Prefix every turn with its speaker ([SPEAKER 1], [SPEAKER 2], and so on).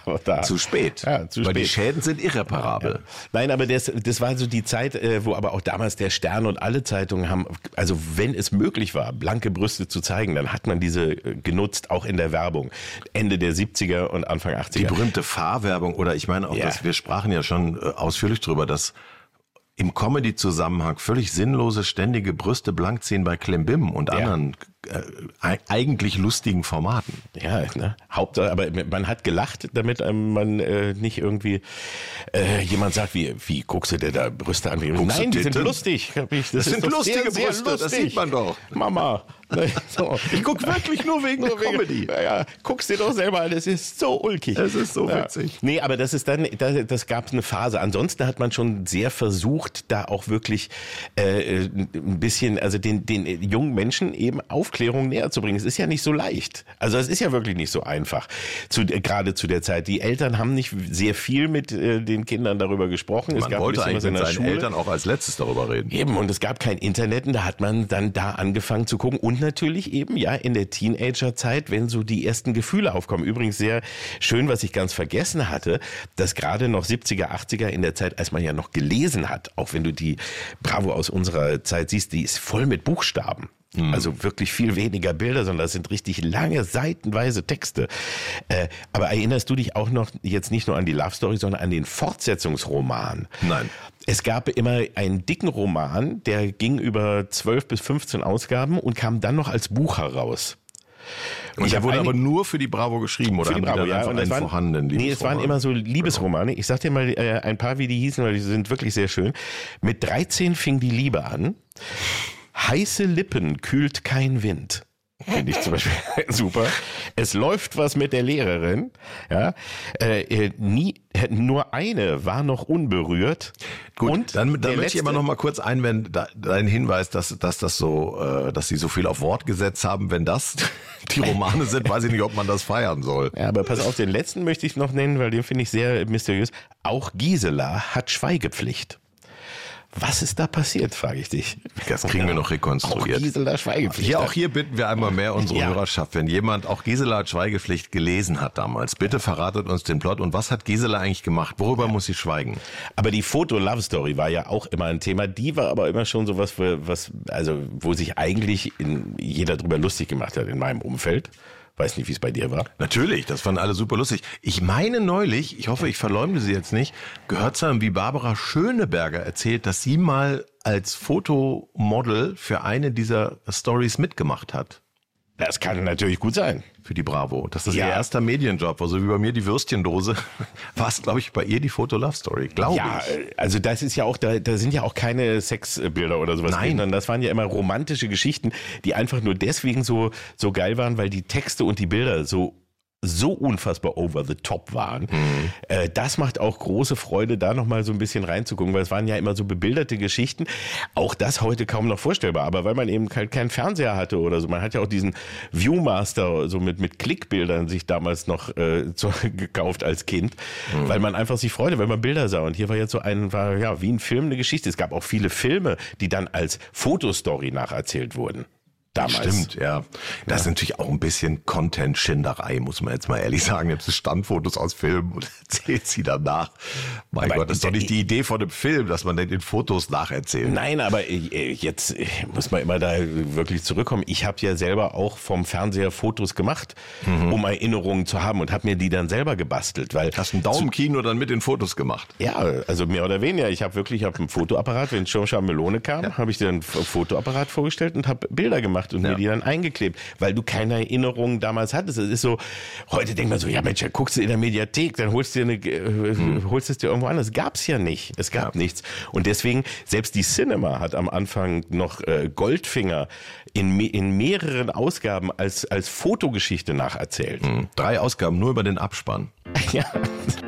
[SPEAKER 1] da.
[SPEAKER 2] Zu spät.
[SPEAKER 1] Ja, zu
[SPEAKER 2] Weil
[SPEAKER 1] spät.
[SPEAKER 2] die Schäden sind irreparabel.
[SPEAKER 1] Ja. Nein, aber das war so die Zeit, wo aber auch damals der Stern und alle Zeitungen haben, also wenn es möglich war, blanke Brüste zu zeigen, dann hat man diese genutzt, auch in der Werbung. Ende der 70er und Anfang 80er.
[SPEAKER 2] Die berühmte Fahrwerbung oder ich meine auch, wir sprachen ja schon ausführlich drüber, dass im Comedy-Zusammenhang völlig sinnlose, ständige Brüste blank ziehen bei Klimbim und anderen eigentlich lustigen Formaten.
[SPEAKER 1] Ja, ne? Hauptsache, aber man hat gelacht, damit man nicht irgendwie jemand sagt, wie guckst du dir da Brüste an? Nein, die sind lustig.
[SPEAKER 2] Das sind lustige
[SPEAKER 1] sehr,
[SPEAKER 2] Brüste,
[SPEAKER 1] sehr lustig.
[SPEAKER 2] das sieht man doch.
[SPEAKER 1] Mama. So.
[SPEAKER 2] Ich guck wirklich nur wegen der Comedy.
[SPEAKER 1] Ja, guckst dir doch selber an, es ist so ulkig.
[SPEAKER 2] Es ist so witzig.
[SPEAKER 1] Nee, aber das gab eine Phase. Ansonsten hat man schon sehr versucht, da auch wirklich ein bisschen, also den jungen Menschen eben Aufklärung näher zu bringen. Es ist ja nicht so leicht. Also es ist ja wirklich nicht so einfach. Gerade zu der Zeit. Die Eltern haben nicht sehr viel mit den Kindern darüber gesprochen.
[SPEAKER 2] Man wollte eigentlich mit seinen Eltern auch als letztes darüber reden.
[SPEAKER 1] Eben, und es gab kein Internet und da hat man dann da angefangen zu gucken und natürlich eben, ja, in der Teenagerzeit, wenn so die ersten Gefühle aufkommen. Übrigens sehr schön, was ich ganz vergessen hatte, dass gerade noch 70er, 80er in der Zeit, als man ja noch gelesen hat, auch wenn du die Bravo aus unserer Zeit siehst, die ist voll mit Buchstaben. Also wirklich viel weniger Bilder, sondern das sind richtig lange, seitenweise Texte. Aber erinnerst du dich auch noch, jetzt nicht nur an die Love Story, sondern an den Fortsetzungsroman?
[SPEAKER 2] Nein.
[SPEAKER 1] Es gab immer einen dicken Roman, der ging über 12 bis 15 Ausgaben und kam dann noch als Buch heraus.
[SPEAKER 2] Und der wurde aber nur für die Bravo geschrieben, oder
[SPEAKER 1] für die Bravo, ja. Und
[SPEAKER 2] einen vorhandenen Liebesroman?
[SPEAKER 1] Nee, es waren immer so Liebesromane. Ich sag dir mal ein paar, wie die hießen, weil die sind wirklich sehr schön. Mit 13 fing die Liebe an. Heiße Lippen kühlt kein Wind. Finde ich zum Beispiel super. Es läuft was mit der Lehrerin. Ja, nur eine war noch unberührt.
[SPEAKER 2] Gut,
[SPEAKER 1] und
[SPEAKER 2] dann möchte ich aber noch mal kurz einwenden, dein Hinweis, dass sie so viel auf Wort gesetzt haben, wenn das die Romane sind, weiß ich nicht, ob man das feiern soll.
[SPEAKER 1] Ja, aber pass auf, den letzten möchte ich noch nennen, weil den finde ich sehr mysteriös. Auch Gisela hat Schweigepflicht. Was ist da passiert, frage ich dich.
[SPEAKER 2] Das kriegen wir noch rekonstruiert.
[SPEAKER 1] Auch Gisela Schweigepflicht.
[SPEAKER 2] Hier bitten wir einmal mehr unsere Hörerschaft, wenn jemand auch Gisela hat Schweigepflicht gelesen hat damals, bitte verratet uns den Plot und was hat Gisela eigentlich gemacht? Worüber muss sie schweigen?
[SPEAKER 1] Aber die Foto-Love-Story war ja auch immer ein Thema. Die war aber immer schon sowas, wo sich eigentlich jeder drüber lustig gemacht hat in meinem Umfeld. Weiß nicht, wie es bei dir war.
[SPEAKER 2] Natürlich, das fanden alle super lustig. Ich meine neulich, ich hoffe, ich verleumde sie jetzt nicht, gehört zu haben, wie Barbara Schöneberger erzählt, dass sie mal als Fotomodel für eine dieser Stories mitgemacht hat.
[SPEAKER 1] Das kann natürlich gut sein.
[SPEAKER 2] Für die Bravo. Das ist ihr erster Medienjob. Also wie bei mir die Würstchendose, war es, glaube ich, bei ihr die Foto-Love-Story, glaube ich. Ja,
[SPEAKER 1] also das ist ja auch, da sind ja auch keine Sexbilder oder sowas.
[SPEAKER 2] Nein.
[SPEAKER 1] Sondern das waren ja immer romantische Geschichten, die einfach nur deswegen so geil waren, weil die Texte und die Bilder so unfassbar over the top waren. Das macht auch große Freude, da nochmal so ein bisschen reinzugucken, weil es waren ja immer so bebilderte Geschichten. Auch das heute kaum noch vorstellbar, aber weil man eben halt keinen Fernseher hatte oder so. Man hat ja auch diesen Viewmaster so mit Klickbildern sich damals noch gekauft als Kind, weil man einfach sich freute, wenn man Bilder sah. Und hier war jetzt so wie ein Film eine Geschichte. Es gab auch viele Filme, die dann als Fotostory nacherzählt wurden. Damals.
[SPEAKER 2] Stimmt, ja. Das ist natürlich auch ein bisschen Content-Schinderei, muss man jetzt mal ehrlich sagen. Jetzt Standfotos aus Filmen und erzählt sie danach. Mein Gott, das ist doch nicht die Idee von einem Film, dass man den Fotos nacherzählt.
[SPEAKER 1] Nein, aber jetzt muss man immer da wirklich zurückkommen. Ich habe ja selber auch vom Fernseher Fotos gemacht, um Erinnerungen zu haben und habe mir die dann selber gebastelt. Weil
[SPEAKER 2] hast du ein Daumenkino dann mit den Fotos gemacht?
[SPEAKER 1] Ja, also mehr oder weniger. Ich habe einen Fotoapparat, wenn Jean-Charles Melone kam, habe ich dir ein Fotoapparat vorgestellt und habe Bilder gemacht und mir die dann eingeklebt, weil du keine Erinnerungen damals hattest. Es ist so, heute denkt man so, ja Mensch, dann guckst du in der Mediathek, dann holst du es dir irgendwo an. Das gab's ja nicht. Es gab nichts. Und deswegen, selbst die Cinema hat am Anfang noch Goldfinger in mehreren Ausgaben als Fotogeschichte nacherzählt.
[SPEAKER 2] 3 Ausgaben nur über den Abspann.
[SPEAKER 1] Ja.